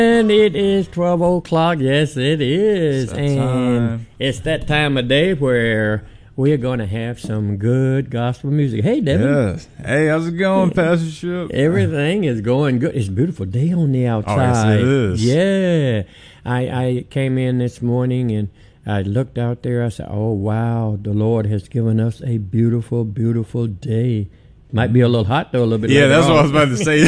And it is 12 o'clock. Yes, it is. And it's that time of day where we're going to have some good gospel music. Hey, Devin. Yes. Hey, how's it going, Pastor Ship? Everything is going good. It's a beautiful day on the outside. Oh, yes, it is. Yeah. I came in this morning and I looked out there. I said, oh, wow, the Lord has given us a beautiful, beautiful day. Might be a little hot, though, a little bit. Yeah, that's on. what I was about to say.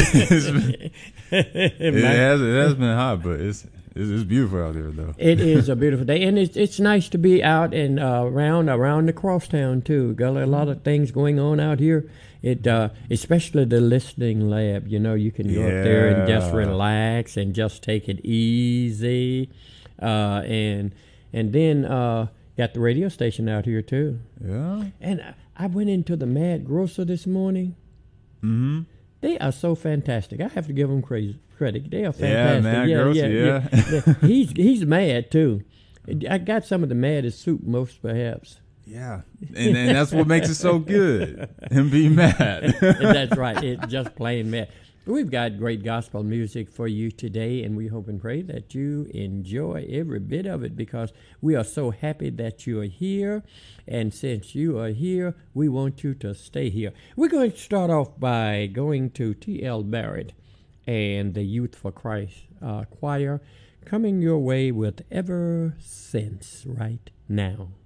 it has been hot, but it's beautiful out there, though. It is a beautiful day, and it's nice to be out and around the crosstown too. Got a lot of things going on out here. It especially the listening lab. You know, you can go up there and just relax and just take it easy, and then got the radio station out here too. Yeah. And I went into the Mad Grocer this morning. Mm-hmm. They are so fantastic. I have to give them credit. They are fantastic. Yeah, Mad Grocer, yeah. He's mad too. I got some of the maddest soup, most perhaps. Yeah, and that's what makes it so good. Him being mad. That's right. It's just plain mad. We've got great gospel music for you today, and we hope and pray that you enjoy every bit of it because we are so happy that you are here. And since you are here, we want you to stay here. We're going to start off by going to T.L. Barrett and the Youth for Christ choir coming your way with Ever Since right now.